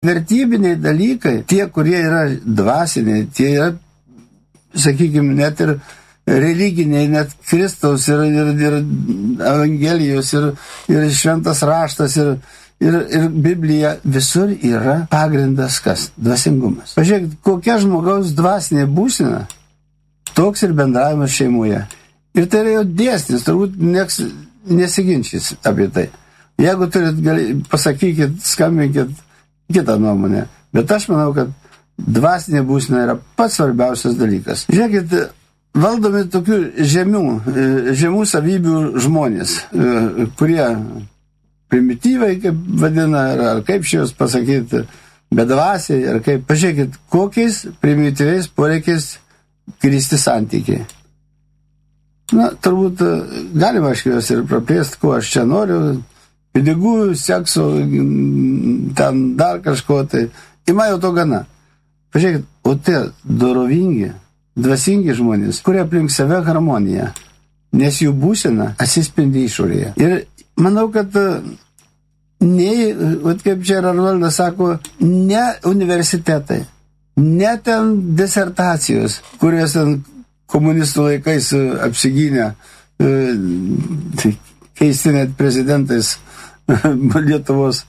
vertybiniai dalykai, tie, kurie yra dvasiniai, tie yra, sakykime, net ir religiniai, net Kristaus ir Evangelijos ir šventas raštas ir Biblija, visur yra pagrindas kas? Dvasingumas. Pažiūrėkit, kokia žmogaus dvasinė būsena, toks ir bendravimas šeimoje. Ir tai yra jau dėsnis, turbūt nieks nesiginčys apie tai. Jeigu turit, pasakykit, skambinkit kitą nuomonę. Bet aš manau, kad dvasinė būsena yra pats svarbiausias dalykas. Žiūrėkit, valdomi tokių žemų savybių žmonės, kurie primityvai, kaip vadina, ar kaip šios pasakyti, bedvasiai, ar kaip, pažiūrėkit, kokiais primityviais poreikiais kristi santykiai. Na, turbūt galima, aišku, jos ir praplėsti, ko aš čia noriu, pinigų, sekso, ten dar kažko, tai ima jau to gana. Pažiūrėkit, o tie dorovingi, dvasingi žmonės, kurie aplink save harmoniją, nes jų būsena atsispindi išorėje. Ir manau, kad kaip čia Arnoldas sako, ne universitetai, ne ten disertacijos, kurios ten komunistų laikais apsigynę, keisti net prezidentais Lietuvos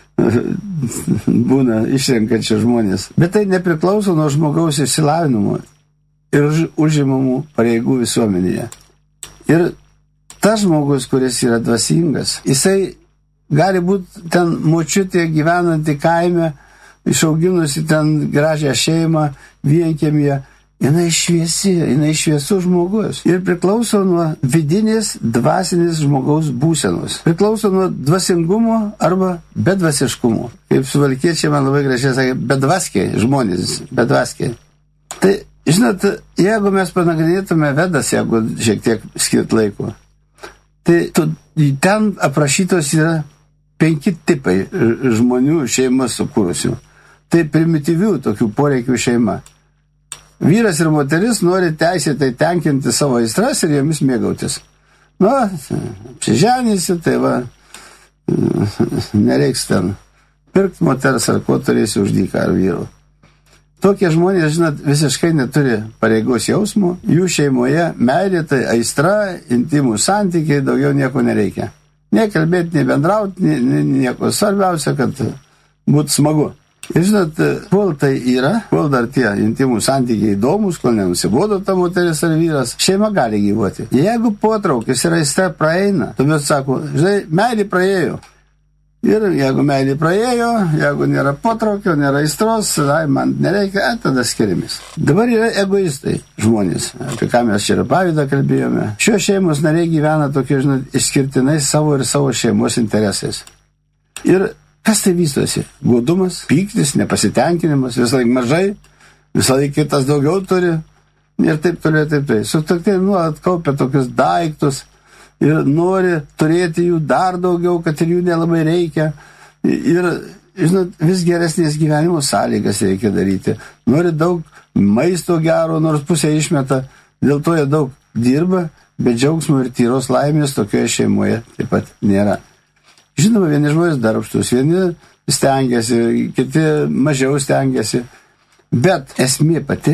būna išrenkančių žmonės. Bet tai nepriklauso nuo žmogaus išsilavinimo ir užimamų pareigų visuomenėje. Ir tas žmogus, kuris yra dvasingas, jisai gali būti ten močiutė gyvenanti kaime, išauginusi ten gražią šeimą, vienkiemyje. Jinai šviesi, jinai šviesų žmogus. Ir priklauso nuo vidinės, dvasinės žmogaus būsenos. Priklauso nuo dvasingumo arba bedvasiškumo. Kaip suvalkiečiai man labai gražiai sakė, bedvaskiai žmonės, bedvaskiai. Tai, žinot, jeigu mes panagrinėtume Vedas, jeigu šiek tiek skirt laiko, tai ten aprašytos yra 5 tipai žmonių šeimas sukūrusių. Tai primityvių tokių poreikių šeima. Vyras ir moteris nori teisėtai tenkinti savo aistras ir jomis mėgautis. Nu, apsiženysi, tai va, nereiks ten pirkti moters ar ko turėsi už dyką ar vyrų. Tokie žmonės, žinot, visiškai neturi pareigos jausmų, jų šeimoje meilė tai aistra, intimų santykiai, daugiau nieko nereikia. Nei kalbėti, nei bendrauti, nieko. Svarbiausia, kad būtų smagu. Ir žinot, kol tai yra, kol dar tie intimų santykiai įdomus, kol nenusibodo ta moteris ar vyras, šeima gali gyvuoti. Jeigu potraukis ir aistra praeina, tuomet sako, žinai, meilė praėjo. Ir jeigu meilė praėjo, jeigu nėra potraukio, nėra aistros, man nereikia, tada skiriamės. Dabar yra egoistai žmonės, apie ką mes čia ir pavydą kalbėjome. Šios šeimos nariai gyvena tokie, žinot, išskirtinai savo ir savo šeimos interesais. Ir kas tai vystosi? Godumas, pyktis, nepasitenkinimas, visą laiką mažai, visą laiką kitas daugiau turi ir taip toliau, taip toliau. Sutuoktiniai nuolat kaupia tokius daiktus ir nori turėti jų dar daugiau, kad ir jų nelabai reikia. Ir, žinot, vis geresnės gyvenimo sąlygas reikia daryti. Nori daug maisto gero, nors pusę išmeta, dėl to jie daug dirba, bet džiaugsmo ir tyros laimės tokioje šeimoje taip pat nėra. Žinoma, vieni žmonės darbštus, vieni stengiasi, kiti mažiau stengiasi. Bet esmė pati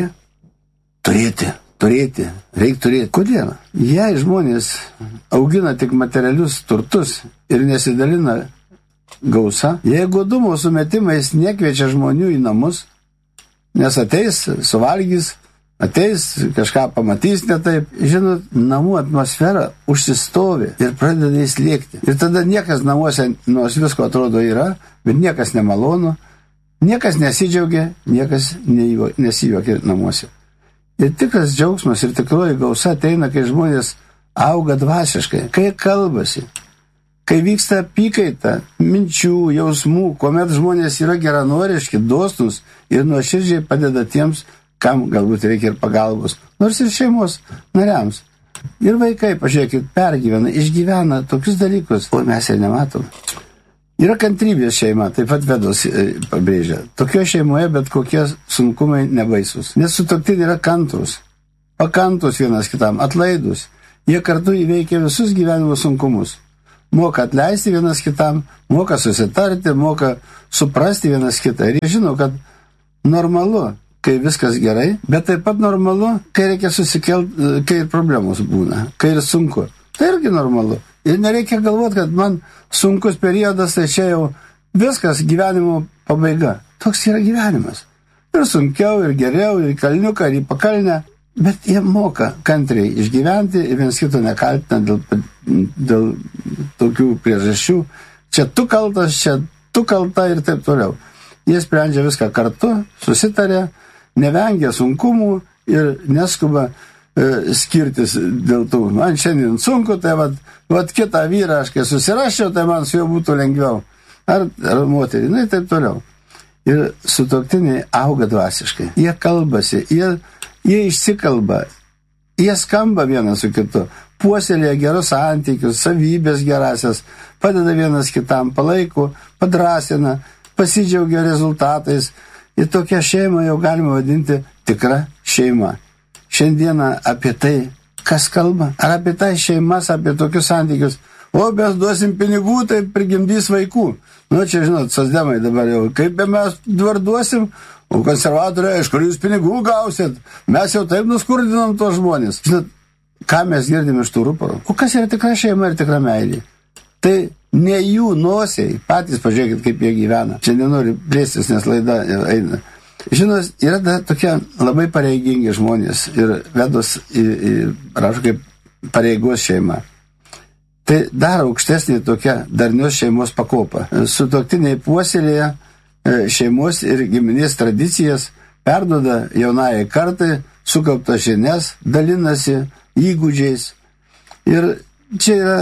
– turėti, reikia turėti. Kodėl? Jei žmonės augina tik materialius turtus ir nesidalina gausa, jei godumo sumetimais nekviečia žmonių į namus, nes ateis, suvalgys, ateis, kažką pamatys ne taip, žinot, namų atmosfera užsistovi ir pradeda įslėgti. Ir tada niekas namuose, nors visko atrodo yra, bet niekas nemalonu, niekas nesidžiaugia, niekas nesijuokia namuose. Ir tikras džiaugsmas ir tikroji gausa ateina, kai žmonės auga dvasiškai, kai kalbasi, kai vyksta apykaita, minčių, jausmų, kuomet žmonės yra geranoriški, dosnūs ir nuoširdžiai padeda tiems, kam galbūt reikia ir pagalbos, nors ir šeimos nariams. Ir vaikai, pažiūrėkit, pergyvena, išgyvena tokius dalykus, o mes ir nematom. Yra kantrybės šeima, taip pat Vedos pabrėžia. Tokio šeimoje bet kokie sunkumai nebaisus. Nes sutuoktiniai yra kantrus, pakantus vienas kitam, atlaidus. Jie kartu įveikia visus gyvenimo sunkumus. moka atleisti vienas kitam, moka susitarti, moka suprasti vienas kitą. Ir jie žino, kad normalu, kai viskas gerai, bet taip pat normalu, kai reikia susikelti, kai ir problemos būna, kai ir sunku. Tai irgi normalu. Ir nereikia galvoti, kad man sunkus periodas, tai čia jau viskas gyvenimo pabaiga. Toks yra gyvenimas. Ir sunkiau, ir geriau, ir į kalniuką, ir į pakalnę. Bet jie moka kantriai išgyventi ir vienas kito nekaltina dėl tokių priežasčių. Čia tu kaltas, čia tu kalta ir taip toliau. Jie sprendžia viską kartu, susitarė, nevengia sunkumų ir neskuba skirtis dėl tų. Man šiandien sunku, tai vat kitą vyrą aš kai susiraščiau, tai man su juo būtų lengviau. Ar moterį, ir taip toliau. Ir sutuoktiniai auga dvasiškai. Jie kalbasi, jie išsikalba, jie skamba vienas su kitu, puoselėja gerus santykius, savybės gerasias, padeda vienas kitam, palaiko, padrasina, pasidžiaugia rezultatais. Ir tokią šeimą jau galima vadinti tikra šeima. Šiandieną apie tai, kas kalba, ar apie tai šeimas, apie tokius santykius. O mes duosim pinigų, tai prigimdys vaikų. Nu, čia, žinot, socdemai dabar jau, kaip mes dabar duosim, o konservatoriai, iš kur jūs pinigų gausit? Mes jau taip nuskurdinam tos žmonės. Žinot, ką mes girdim iš tų ruporų? O kas yra tikra šeima ir tikra meilė? Tai ne jų nosiai, patys pažiūrėkit, kaip jie gyvena. Čia nenoriu plėstis, nes laida eina. Žinot, yra tokie labai pareigingi žmonės ir vedos rašo kaip pareigos šeima. Tai dar aukštesnė tokia darnios šeimos pakopa. Sutuoktiniai puoselėja šeimos ir giminės tradicijas, perduoda jaunajai kartai, sukaupta žinias, dalinasi įgūdžiais. Ir čia yra,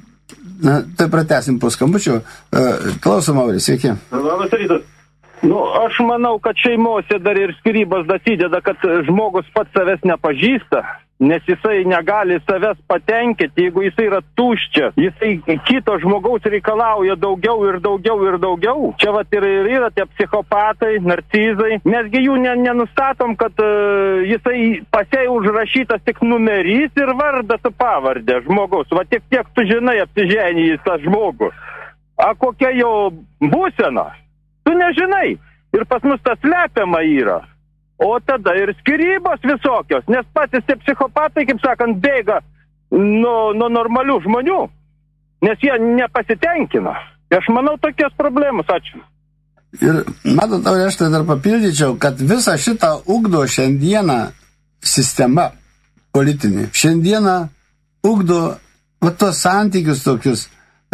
tai pratęsim po skambučio. Klausom, Auris, sveiki. Labas rytas. Aš manau, kad šeimose dar ir skyrybos dasideda, kad žmogus pats savęs nepažįsta, nes jisai negali savęs patenkinti, jeigu jisai yra tuščias, jisai kito žmogaus reikalauja daugiau ir daugiau ir daugiau. Čia vat ir yra tie psichopatai, narcizai. Mesgi jų nenustatom, kad jisai pasiai užrašytas tik numerys ir vardas su pavardė žmogaus. Va tiek tu žinai apsiženijęs tą žmogų. A kokia jo būsena? Tu nežinai. Ir pas mus tas slepiama yra. O tada ir skyrybos visokios, nes patys tie psichopatai, kaip sakant, bėga nuo normalių žmonių, nes jie nepasitenkina. Aš manau, tokios problemos. Ačiū. Ir matot, aš tai dar papildyčiau, kad visą šitą ugdo šiandieną sistema politinė. Šiandieną ugdo tos santykius tokius,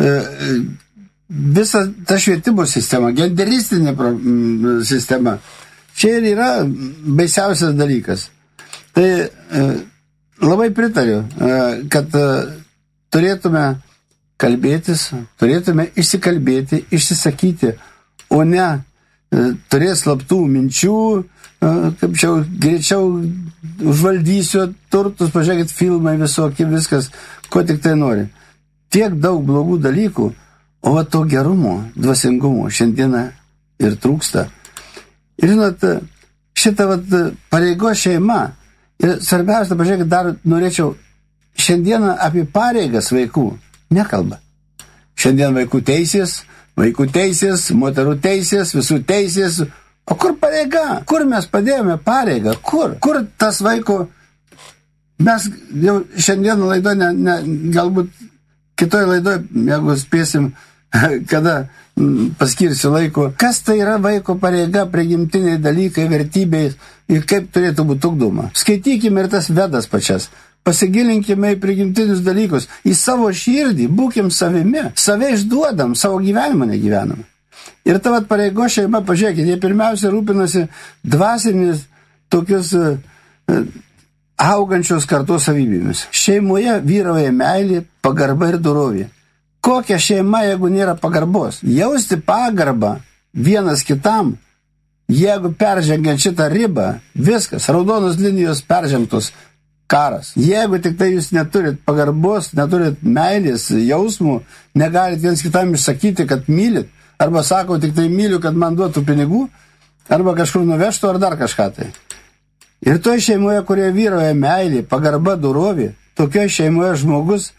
visa ta švietimo sistema, genderistinė sistema. Čia ir yra baisiausias dalykas. Tai labai pritariu, kad turėtume kalbėtis, turėtume išsikalbėti, išsisakyti, o ne turės slaptų minčių, kaip čia greičiau užvaldysiu turtus, pažiūrėkit, filmai visokie, viskas, ko tik tai nori. Tiek daug blogų dalykų, o va to gerumo, dvasingumo šiandieną ir trūksta. Ir žinot, šitą pareigos šeima, ir svarbiausia, pažiūrėkit, dar norėčiau, šiandieną apie pareigas vaikų nekalba. Šiandien vaikų teisės, moterų teisės, visų teisės. O kur pareiga? Kur mes padėjome pareigą? Kur tas vaiko? Mes jau šiandien laidoje, galbūt kitoj laidoje, jeigu spėsim, kada paskirsiu laiko, kas tai yra vaiko pareiga, prigimtiniai dalykai, vertybės ir kaip turėtų būti ugdoma. Skaitykime ir tas vedas pačias. Pasigilinkime į prigimtinius dalykus, į savo širdį, būkim savimi, save išduodam, savo gyvenimą negyvenam. Ir ta pareigo šeima, pažiūrėkit, jie pirmiausia rūpinasi dvasinis tokius augančios kartos savybėmis. Šeimoje vyrauja meilė, pagarba ir dorovė. Kokia šeima, jeigu nėra pagarbos? Jausti pagarbą vienas kitam, jeigu peržengiant šitą ribą, viskas, raudonos linijos peržengtos, karas. Jeigu tik tai jūs neturit pagarbos, neturit meilės, jausmų, negalit viens kitam išsakyti, kad mylit, arba sako tik tai myliu, kad man duotų pinigų, arba kažkur nuvežtų, ar dar kažką tai. Ir toje šeimoje, kurioje vyrauja meilė, pagarba, dorovė, tokioje šeimoje žmogus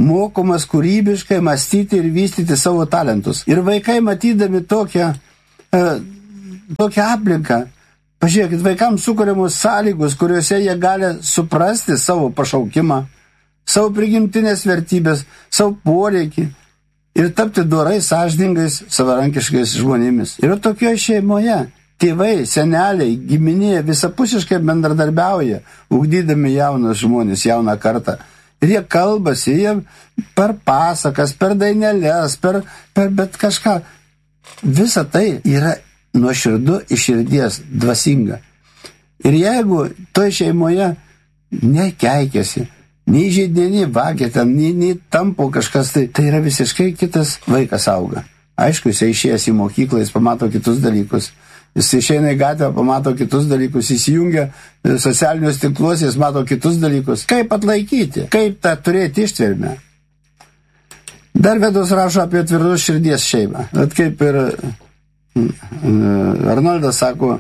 mokomas kūrybiškai mąstyti ir vystyti savo talentus. Ir vaikai matydami tokią aplinką, pažiūrėkit, vaikams sukuriamos sąlygos, kuriuose jie gali suprasti savo pašaukimą, savo prigimtinės vertybės, savo poreikį ir tapti dorais, sąžiningais, savarankiškais žmonėmis. Ir tokioje šeimoje tėvai, seneliai, giminė visapusiškai bendradarbiauja, ugdydami jaunus žmonės, jauną kartą. Ir jie kalbasi, jie per pasakas, per dainelės, per bet kažką. Visa tai yra nuoširdu iš širdies, dvasinga. Ir jeigu toj šeimoje nekeikėsi, nei žaidinį vagė ten, nei tampo kažkas, tai yra visiškai kitas vaikas auga. Aišku, jis išėjęs į mokyklą, jis pamato kitus dalykus. Jis išeina į gatvę, pamato kitus dalykus, įsijungia socialinius tinkluos, jis mato kitus dalykus. Kaip atlaikyti, kaip tą turėti ištvermę. Dar Vedos rašo apie tvirtos širdies šeimą. Bet kaip ir Arnoldas sako,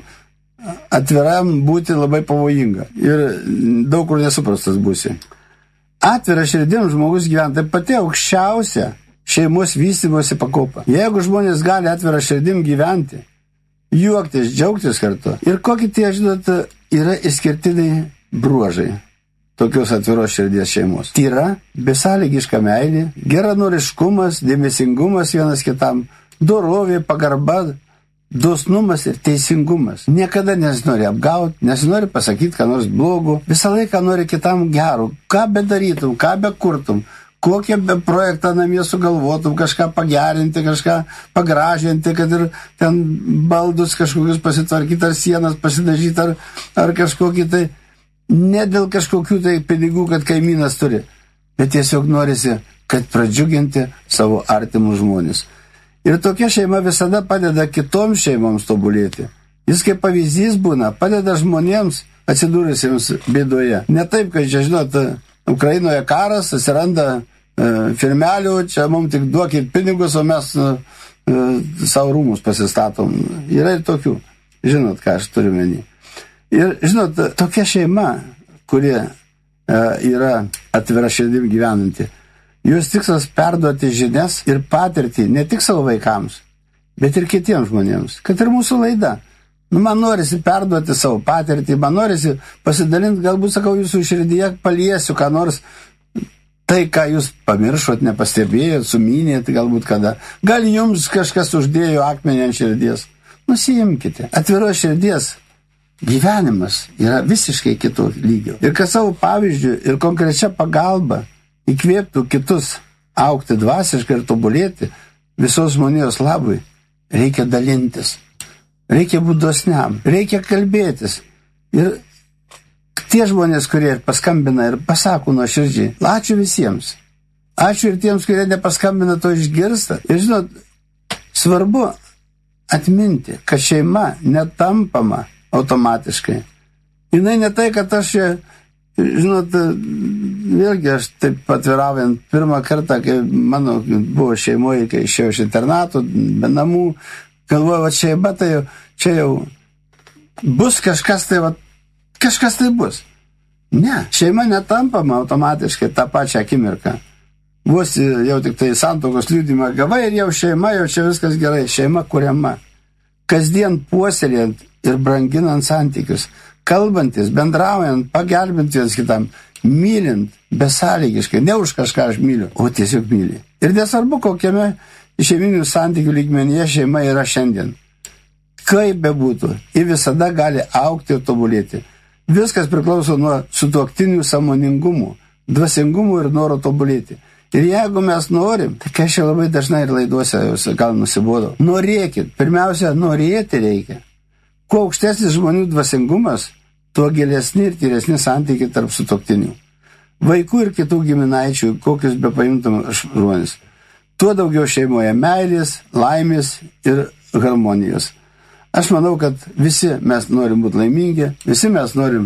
atviram būti labai pavojinga ir daug kur nesuprastas būsi. Atvira širdim žmogus gyvena, tai pati aukščiausia šeimos vystymosi pakopa. Jeigu žmonės gali atvira širdim gyventi, juoktis, džiaugtis kartu. Ir kokie tie, žinot, yra išskirtiniai bruožai tokios atviros širdies šeimos. Tyra, besąlygiška meilė, geranoriškumas, dėmesingumas vienas kitam, dorovė, pagarba, dosnumas ir teisingumas. Niekada nesinori apgauti, nesinori pasakyti, ką nors blogo, visą laiką nori kitam gerų. Ką bedarytum, ką bekurtum, kokią be projektą namie sugalvotum, kažką pagerinti, kažką pagražinti, kad ir ten baldus kažkokius pasitvarkyti, ar sienas pasidažyti, ar kažkokį tai, ne dėl kažkokių tai pinigų, kad kaimynas turi, bet tiesiog norisi, kad pradžiuginti savo artimus žmonės. Ir tokia šeima visada padeda kitoms šeimoms tobulėti. Jis kaip pavyzdys būna, padeda žmonėms atsidūrusiems bėdoje. Ne taip, kad čia, žinot, Ukrainoje karas, atsiranda firmelių, čia mums tik duokit pinigus, o mes savo rūmus pasistatom. Yra ir tokių. Žinot, ką aš turiu menį. Ir, žinot, tokia šeima, kuri yra atvira širdim gyvenanti, jos tikslas perduoti žinias ir patirtį ne tik savo vaikams, bet ir kitiems žmonėms. Kad ir mūsų laida. Man norisi perduoti savo patirtį, man norisi pasidalinti, galbūt, sakau, jūsų širdyje paliesiu, ką nors tai, ką jūs pamiršot, nepastebėjot, sumynėt, galbūt kada. Gal jums kažkas uždėjo akmenį ant širdies. Nusiimkite. Atviros širdies gyvenimas yra visiškai kito lygio. Ir kad savo pavyzdžių ir konkrečia pagalba įkvėptų kitus augti dvasiškai ir tobulėti visos žmonijos labui, reikia dalintis. Reikia būti dosniam, reikia kalbėtis. Ir tie žmonės, kurie paskambina ir pasako nuoširdžiai, ačiū visiems. Ačiū ir tiems, kurie nepaskambina, to išgirsta. Ir žinot, svarbu atminti, kad šeima netampama automatiškai. Jinai ne tai, kad aš, žinot, vėlgi aš taip atviraujant pirmą kartą, kai mano buvo šeimoje, kai išėjau iš internato, be namų, galvoju, va šeima, tai čia jau bus kažkas tai, va, kažkas tai bus. Ne, šeima netampama automatiškai tą pačią akimirką. Vos jau tik tai santuokos liudymą gavai ir jau šeima, jau čia viskas gerai. Šeima kuriama. Kasdien puoselėjant ir branginant santykius, kalbantis, bendraujant, pagelbint vienas kitam, mylint, besąlygiškai, ne už kažką aš myliu, o tiesiog myli. Ir nesvarbu, kokiame šeiminių santykių lygmenyje šeima yra šiandien. Kaip bebūtų, ji visada gali augti ir tobulėti. Viskas priklauso nuo sutuoktinių sąmoningumų, dvasingumų ir noro tobulėti. Ir jeigu mes norim, tai kai aš labai dažnai ir laiduose gal nusibodo, norėkit, pirmiausia, norėti reikia. Kuo aukštesnis žmonių dvasingumas, tuo gilesni ir tyresni santykiai tarp sutuoktinių. Vaikų ir kitų giminaičių, kokius be paimtum žmonės. Tuo daugiau šeimoje meilės, laimės ir harmonijos. Aš manau, kad visi mes norim būti laimingi, visi mes norim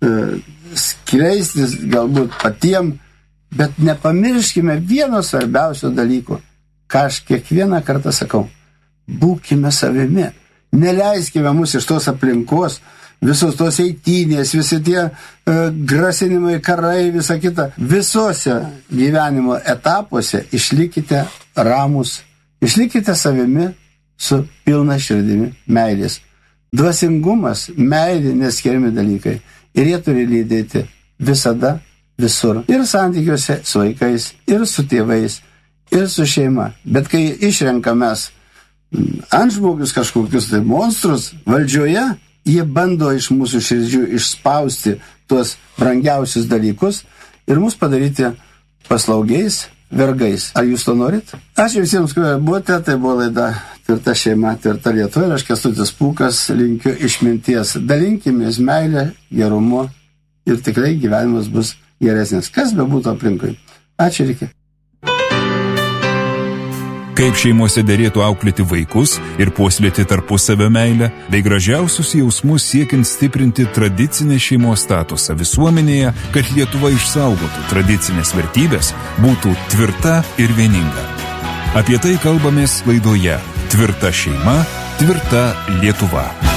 skleistis galbūt patiem, bet nepamirškime vieno svarbiausio dalyko, ką aš kiekvieną kartą sakau. Būkime savimi. Neleiskime mus iš tos aplinkos, visos tos eitynės, visi tie grasinimai, karai, visa kita. Visose gyvenimo etapuose išlikite ramus, išlikite savimi su pilna širdimi meilės. Dvasingumas, meilė neskiriami dalykai. Ir jie turi lydėti visada, visur. Ir santykiuose su vaikais, ir su tėvais, ir su šeima. Bet kai išrenkamės antžmogius kažkokius tai monstrus valdžioje, jie bando iš mūsų širdžių išspausti tuos brangiausius dalykus ir mus padaryti paslaugiais, vergais. Ar jūs to norit? Ačiū visiems, kurie buvote, tai buvo laida Tvirta šeima, tvirta Lietuva ir aš Kęstutis Pūkas linkiu išminties. Dalinkimės meilę, gerumu ir tikrai gyvenimas bus geresnis. Kas be būtų aplinkui. Ačiū ir iki. Kaip šeimose derėtų auklėti vaikus ir puoselėti tarpusavio meilę, bei gražiausius jausmus siekiant stiprinti tradicinę šeimos statusą visuomenėje, kad Lietuva išsaugotų tradicinės vertybės, būtų tvirta ir vieninga. Apie tai kalbamės laidoje Tvirta šeima, tvirta Lietuva.